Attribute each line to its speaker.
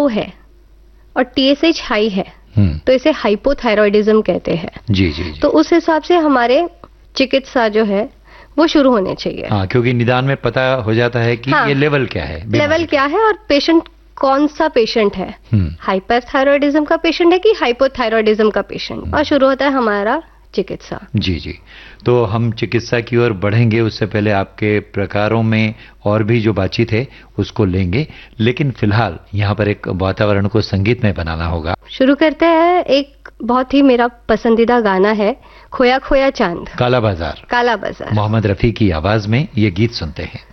Speaker 1: है और TSH high है तो इसे हाइपोथायरॉयडिज्म कहते हैं।
Speaker 2: जी जी जी।
Speaker 1: तो उस हिसाब से हमारे चिकित्सा जो है वो शुरू होने चाहिए।
Speaker 2: हाँ, क्योंकि निदान में पता हो जाता है कि ये लेवल क्या है,
Speaker 1: लेवल क्या है और पेशेंट कौन सा पेशेंट है, हाइपरथायरॉयडिज्म का पेशेंट है कि हाइपोथायरॉयडिज्म का पेशेंट, और शुरू होता है हमारा चिकित्सा।
Speaker 2: जी जी। तो हम चिकित्सा की ओर बढ़ेंगे, उससे पहले आपके प्रकारों में और भी जो बातचीत है उसको लेंगे, लेकिन फिलहाल यहाँ पर एक वातावरण को संगीत में बनाना होगा।
Speaker 1: शुरू करते हैं। एक बहुत ही मेरा पसंदीदा गाना है खोया खोया चांद,
Speaker 2: काला बाजार,
Speaker 1: काला बाजार,
Speaker 2: मोहम्मद रफी की आवाज में ये गीत सुनते हैं।